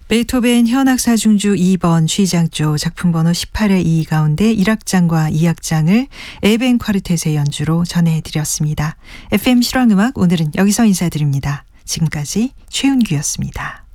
베토벤 현악사중주 2번 취장조 작품 번호 18의 2 가운데 1악장과 2악장을 에벤 쿼르텟의 연주로 전해드렸습니다. FM 실황음악 오늘은 여기서 인사드립니다. 지금까지 최은규였습니다.